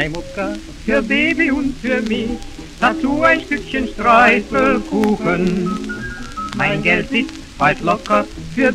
Maimutka für Baby und für mich, dazu ein Stückchen Streuselkuchen. Mein Geld sitzt bald locker für